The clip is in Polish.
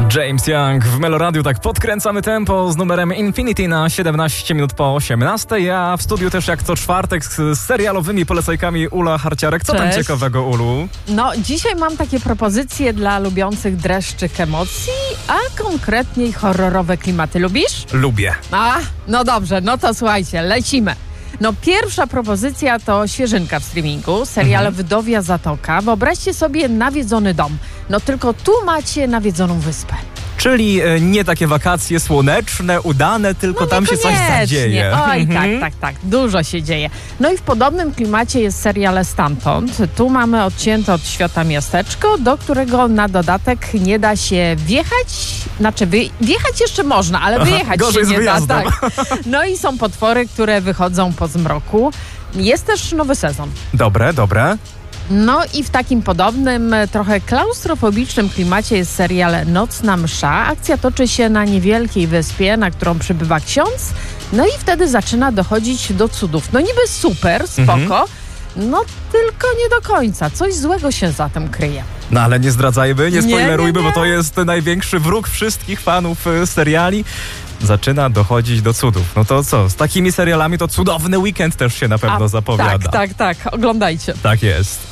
James Young w Meloradiu, tak podkręcamy tempo z numerem Infinity na 17 minut po 18. Ja w studiu też jak co czwartek z serialowymi polecajkami Ula Harciarek. Co tam ciekawego, Ulu? No, dzisiaj mam takie propozycje dla lubiących dreszczych emocji, a konkretniej horrorowe klimaty. Lubisz? Lubię. No dobrze, no to słuchajcie, lecimy. No pierwsza propozycja to świeżynka w streamingu, serial Wdowia Zatoka. Wyobraźcie sobie nawiedzony dom. No tylko tu macie nawiedzoną wyspę. Czyli nie takie wakacje słoneczne, udane, tylko tam się coś zadzieje. Oj, tak, dużo się dzieje. No i w podobnym klimacie jest serial Stamtąd. Tu mamy odcięte od świata miasteczko, do którego na dodatek nie da się wjechać. Znaczy, wjechać jeszcze można, ale wyjechać się nie da. Tak. No i są potwory, które wychodzą po zmroku. Jest też nowy sezon. Dobre. No i w takim podobnym, trochę klaustrofobicznym klimacie jest serial Nocna msza. Akcja toczy się na niewielkiej wyspie, na którą przybywa ksiądz. No i wtedy zaczyna dochodzić do cudów. No niby super, spoko, no tylko nie do końca. Coś złego się za tym kryje. No ale nie zdradzajmy, nie spoilerujmy, nie. Bo to jest największy wróg wszystkich fanów seriali. Zaczyna dochodzić do cudów. No to co, z takimi serialami to cudowny weekend też się na pewno zapowiada. Tak, oglądajcie. Tak jest.